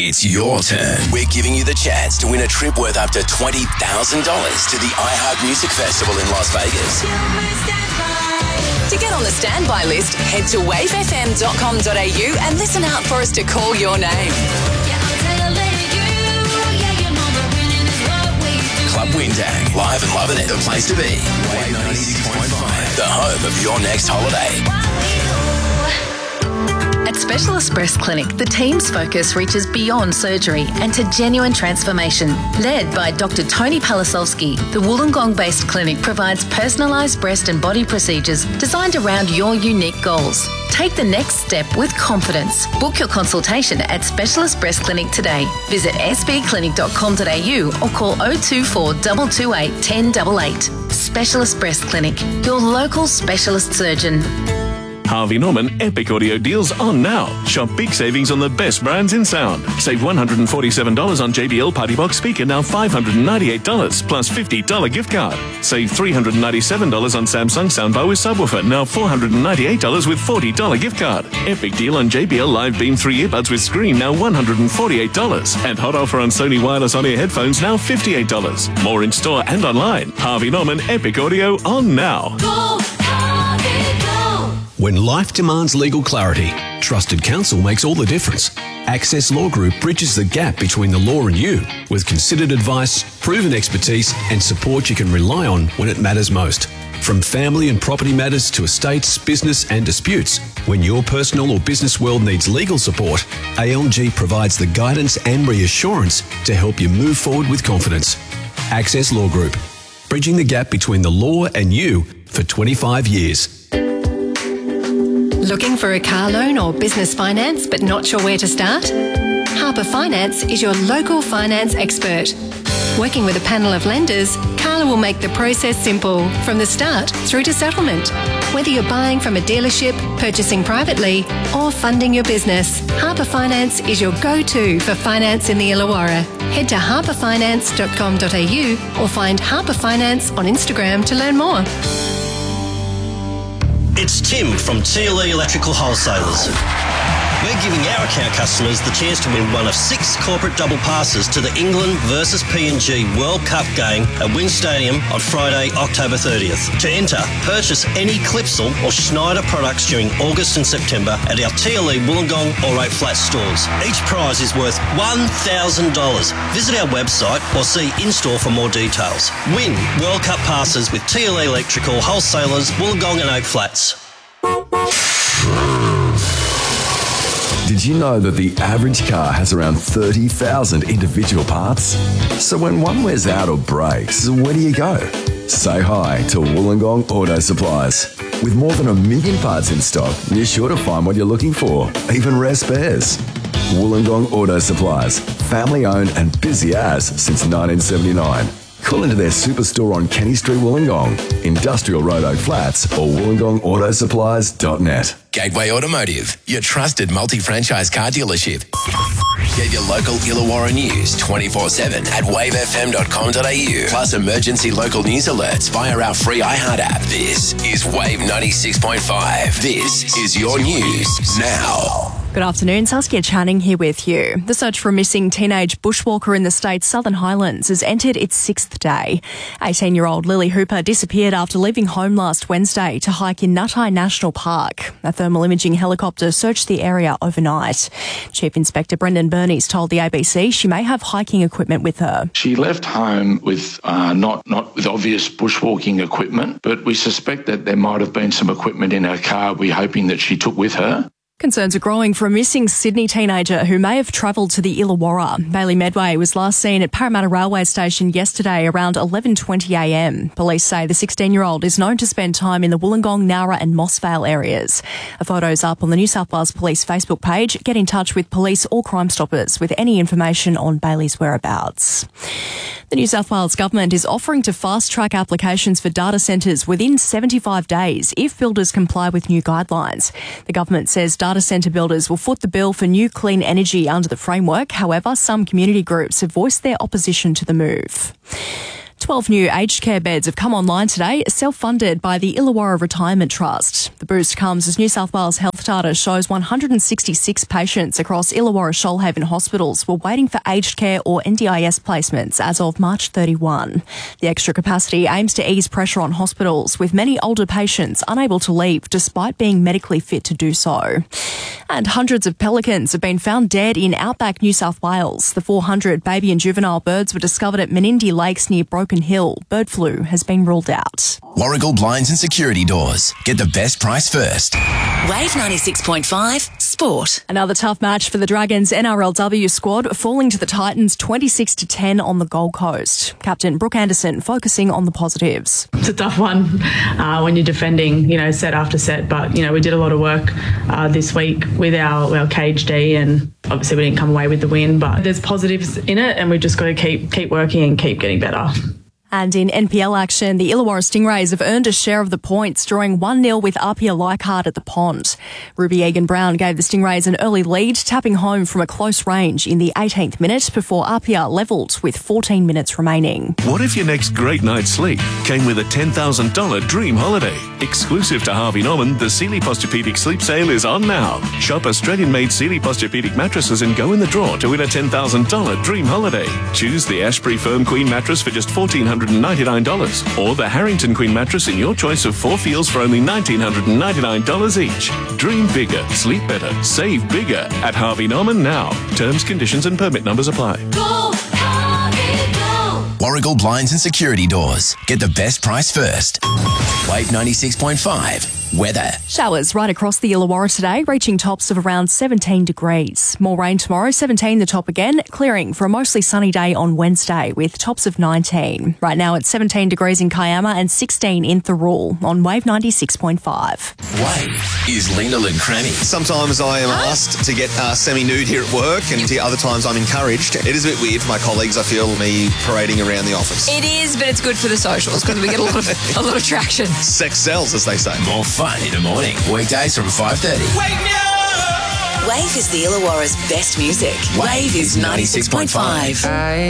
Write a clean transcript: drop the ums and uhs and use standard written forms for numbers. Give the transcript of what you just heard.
It's your turn. We're giving you the chance to win a trip worth up to $20,000 to the iHeart Music Festival in Las Vegas. To get on the standby list, head to wavefm.com.au and listen out for us to call your name. Club Windag, live and loving it. The place to be. Wave 96.5, the home of your next holiday. At Specialist Breast Clinic, the team's focus reaches beyond surgery and to genuine transformation. Led by Dr. Tony Palasovsky, the Wollongong-based clinic provides personalised breast and body procedures designed around your unique goals. Take the next step with confidence. Book your consultation at Specialist Breast Clinic today. Visit sbclinic.com.au or call 024 228 1088. Specialist Breast Clinic, your local specialist surgeon. Harvey Norman Epic Audio deals on now. Shop big savings on the best brands in sound. Save $147 on JBL Party Box speaker, now $598 plus $50 gift card. Save $397 on Samsung soundbar with subwoofer, now $498 with $40 gift card. Epic deal on JBL Live Beam 3 earbuds with screen, now $148. And hot offer on Sony wireless on-ear headphones, now $58. More in store and online. Harvey Norman Epic Audio on now. When life demands legal clarity, trusted counsel makes all the difference. Access Law Group bridges the gap between the law and you with considered advice, proven expertise and support you can rely on when it matters most. From family and property matters to estates, business and disputes, when your personal or business world needs legal support, ALG provides the guidance and reassurance to help you move forward with confidence. Access Law Group, bridging the gap between the law and you for 25 years. Looking for a car loan or business finance but not sure where to start? Harper Finance is your local finance expert. Working with a panel of lenders, Carla will make the process simple from the start through to settlement. Whether you're buying from a dealership, purchasing privately or funding your business, Harper Finance is your go-to for finance in the Illawarra. Head to harperfinance.com.au or find Harper Finance on Instagram to learn more. It's Tim from TLE Electrical Wholesalers. We're giving our account customers the chance to win one of 6 corporate double passes to the England versus PNG World Cup game at Wynn Stadium on Friday, October 30th. To enter, purchase any Clipsal or Schneider products during August and September at our TLE Wollongong or Oak Flat stores. Each prize is worth $1,000. Visit our website or see in-store for more details. Win World Cup passes with TLE Electrical Wholesalers, Wollongong and Oak Flats. Did you know that the average car has around 30,000 individual parts? So when one wears out or breaks, where do you go? Say hi to Wollongong Auto Supplies. With more than 1 million parts in stock, you're sure to find what you're looking for, even rare spares. Wollongong Auto Supplies, family owned and busy as since 1979. Call into their superstore on Kenny Street, Wollongong, Industrial Road, Oak Flats, or wollongongautoSupplies.net. Gateway Automotive, your trusted multi-franchise car dealership. Get your local Illawarra news 24/7 at wavefm.com.au. Plus emergency local news alerts via our free iHeart app. This is Wave 96.5. This is your news now. Good afternoon, Saskia Channing here with you. The search for a missing teenage bushwalker in the state's Southern Highlands has entered its 6th day. 18-year-old Lily Hooper disappeared after leaving home last Wednesday to hike in Nutai National Park. A thermal imaging helicopter searched the area overnight. Chief Inspector Brendan Bernies told the ABC she may have hiking equipment with her. She left home with not with obvious bushwalking equipment, but we suspect that there might have been some equipment in her car we're hoping that she took with her. Concerns are growing for a missing Sydney teenager who may have travelled to the Illawarra. Bailey Medway was last seen at Parramatta Railway Station yesterday around 11:20am. Police say the 16-year-old is known to spend time in the Wollongong, Nowra and Mossvale areas. A photo's up on the New South Wales Police Facebook page. Get in touch with police or Crime Stoppers with any information on Bailey's whereabouts. The New South Wales Government is offering to fast-track applications for data centres within 75 days if builders comply with new guidelines. The government says data centre builders will foot the bill for new clean energy under the framework. However, some community groups have voiced their opposition to the move. 12 new aged care beds have come online today, self-funded by the Illawarra Retirement Trust. The boost comes as New South Wales Health health data shows 166 patients across Illawarra Shoalhaven hospitals were waiting for aged care or NDIS placements as of March 31. The extra capacity aims to ease pressure on hospitals, with many older patients unable to leave despite being medically fit to do so. And hundreds of pelicans have been found dead in outback New South Wales. The 400 baby and juvenile birds were discovered at Menindee Lakes near Broken Hill. Bird flu has been ruled out. Warragul Blinds and Security Doors. Get the best price first. Wave 96.5 Sport. Another tough match for the Dragons NRLW squad, falling to the Titans 26-10 on the Gold Coast. Captain Brooke Anderson focusing on the positives. It's a tough one when you're defending, set after set, but, we did a lot of work this week with our cage D, and obviously we didn't come away with the win, but there's positives in it and we've just got to keep working and keep getting better. And in NPL action, the Illawarra Stingrays have earned a share of the points, drawing 1-0 with Apia Leichhardt at the Pond. Ruby Egan-Brown gave the Stingrays an early lead, tapping home from a close range in the 18th minute before Apia levelled with 14 minutes remaining. What if your next great night's sleep came with a $10,000 dream holiday? Exclusive to Harvey Norman, the Sealy Posturepedic Sleep Sale is on now. Shop Australian-made Sealy Posturepedic mattresses and go in the draw to win a $10,000 dream holiday. Choose the Ashbury Firm Queen mattress for just $1,499 or the Harrington Queen mattress in your choice of 4 feels for only $1,999 each. Dream bigger, sleep better, save bigger at Harvey Norman now. Terms, conditions and permit numbers apply. Go, Harvey, go! Warragul Blinds and Security Doors. Get the best price first. Wave 96.5. Weather. Showers right across the Illawarra today, reaching tops of around 17 degrees. More rain tomorrow, 17 the top again, clearing for a mostly sunny day on Wednesday with tops of 19. Right now it's 17 degrees in Kiama and 16 in Thirroul on Wave 96.5. Wave is Lena and Crammy. Sometimes I am asked to get semi-nude here at work, and other times I'm encouraged. It is a bit weird for my colleagues, I feel, me parading around the office. It is, but it's good for the socials because we get a lot of traction. Sex sells, as they say. More fun in the morning. Weekdays from 5:30. Wake me up! Wave is the Illawarra's best music. Wave is 96.5.